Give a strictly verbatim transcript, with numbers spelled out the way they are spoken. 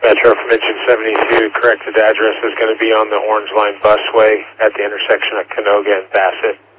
Metro from engine seventy-two. Corrected address is going to be on the Orange Line busway at the intersection of Canoga and Bassett.